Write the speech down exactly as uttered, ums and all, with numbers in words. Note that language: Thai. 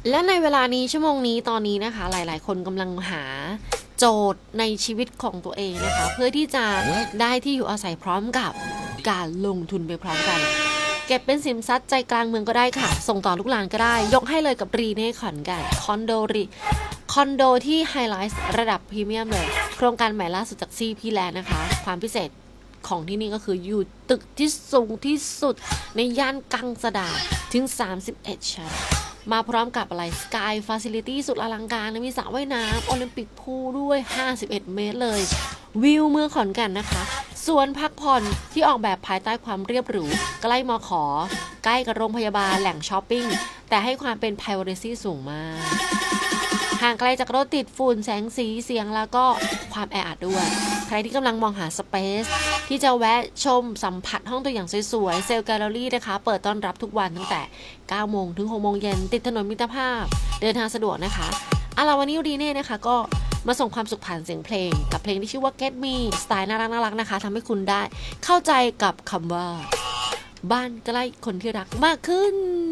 และในเวลานี้ชั่วโมงนี้ตอนนี้นะคะหลายๆคนกำลังหาโจทย์ในชีวิตของตัวเองนะคะเพื่อที่จะได้ที่อยู่อาศัยพร้อมกับการลงทุนไปพร้อมกันเก็บเป็นสินทรัพย์ใจกลางเมืองก็ได้ค่ะส่งต่อลูกหลานก็ได้ยกให้เลยกับรีเน่ขอนแก่นคอนโดรีคอนโดที่ไฮไลท์ระดับพรีเมียมเลยโครงการใหม่ล่าสุดจากซีพีแลนด์นะคะความพิเศษของที่นี่ก็คืออยู่ตึกที่สูงที่สุดในย่านกังสดานถึงสามสิบเอ็ดชั้นมาพร้อมกับอะไร Sky Facility สุดอลังการมีสระว่ายน้ำโอลิมปิกพูลด้วยห้าสิบเอ็ดเมตรเลยวิวเมืองขอนแก่นนะคะสวนพักผ่อนที่ออกแบบภายใต้ความเรียบหรูใกล้มขใกล้กับโรงพยาบาลแหล่งช้อปปิ้งแต่ให้ความเป็น privacy สูงมากห่างไกลจากรถติดฝุ่นแสงสีเสียงแล้วก็ความแออัดด้วยใครที่กำลังมองหาสเปซที่จะแวะชมสัมผัสห้องตัวอย่างสวยๆเซลล์แกลเลอรี่นะคะเปิดต้อนรับทุกวันตั้งแต่เก้าโมงถึงหกโมงเย็นติดถนนมิตรภาพเดินทางสะดวกนะคะอาลาวันนี้ดีเน่นะคะก็มาส่งความสุขผ่านเสียงเพลงกับเพลงที่ชื่อว่า Get Me สไตล์น่ารักน่ารักนะคะทำให้คุณได้เข้าใจกับคำว่าบ้านใกล้คนที่รักมากขึ้น